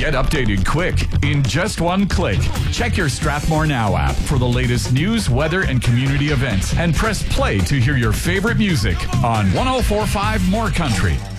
Get updated quick in just one click. Check your Strathmore Now app for the latest news, weather, and community events, and press play to hear your favorite music on 104.5 More Country.